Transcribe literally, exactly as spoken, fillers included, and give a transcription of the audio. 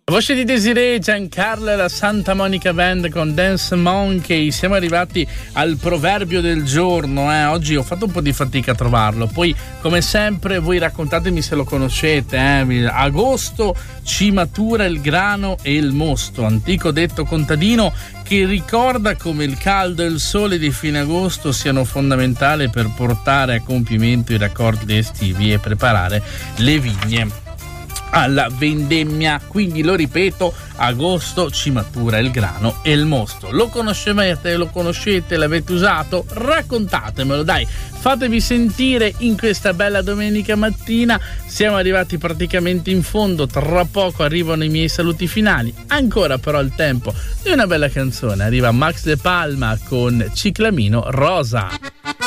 Voce di Desiree, Giancarlo e la Santa Monica Band con Dance Monkey. Siamo arrivati al proverbio del giorno, eh. Oggi ho fatto un po' di fatica a trovarlo. Poi, come sempre, voi raccontatemi se lo conoscete, eh. Agosto ci matura il grano e il mosto, antico detto contadino che ricorda come il caldo e il sole di fine agosto siano fondamentali per portare a compimento i raccolti estivi e preparare le vigne alla vendemmia. Quindi lo ripeto, agosto ci matura il grano e il mosto. Lo conoscete, lo conoscete, l'avete usato? Raccontatemelo, dai, fatevi sentire in questa bella domenica mattina. Siamo arrivati praticamente in fondo, tra poco arrivano i miei saluti finali, ancora però il tempo di una bella canzone. Arriva Max De Palma con Ciclamino Rosa.